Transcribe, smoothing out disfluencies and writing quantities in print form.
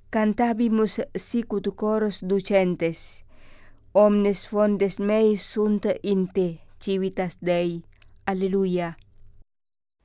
Cantabimus sicut coros ducentes, omnes fontes meis sunt in te, civitas Dei. Alleluia.